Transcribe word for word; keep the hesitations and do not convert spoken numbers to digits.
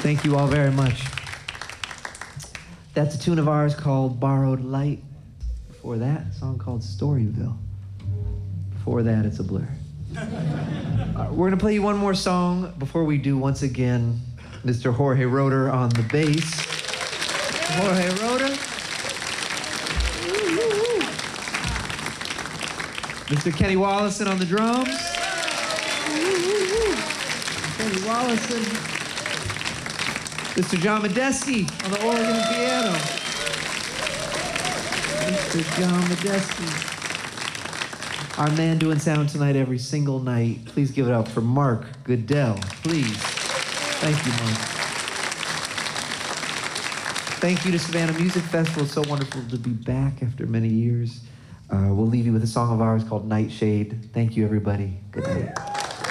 Thank you all very much. That's a tune of ours called Borrowed Light. Before that, a song called Storyville. Before that, it's a blur. Uh, we're going to play you one more song before we do, once again, Mister Jorge Roeder on the bass. Jorge Roeder. Mister Kenny Wollesen on the drums. Kenny Wollesen. Mister John Medeski on the organ and piano. Mister John Medeski. Our man doing sound tonight every single night. Please give it up for Mark Goodell, please. Thank you, Mark. Thank you to Savannah Music Festival. It's so wonderful to be back after many years. Uh, we'll leave you with a song of ours called Nightshade. Thank you, everybody. Good night.